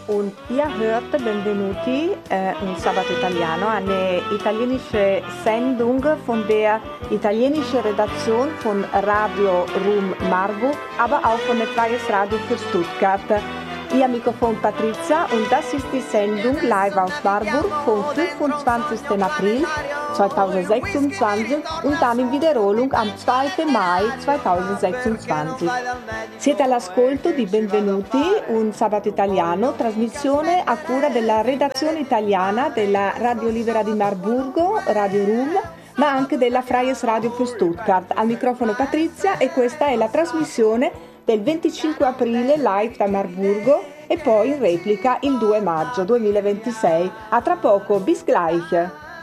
und ihr hört Benvenuti, un Sabato Italiano, eine italienische Sendung von der italienischen Redaktion von Radio Rum Marburg, aber auch von der Freies Radio für Stuttgart. Ihr Mikrofon Patrizia und das ist die Sendung live aus Marburg vom 25. April 2026 und dann in Wiederholung am 2. Mai 2026. Siete all'ascolto di Benvenuti, un Sabato Italiano, trasmissione a cura della redazione italiana della Radio Libera di Marburgo, Radio Rum, ma anche della Freies Radio für Stuttgart. Al microfono Patrizia e questa è la trasmissione del 25 aprile live da Marburgo e poi in replica il 2 maggio 2026. A tra poco, bis gleich!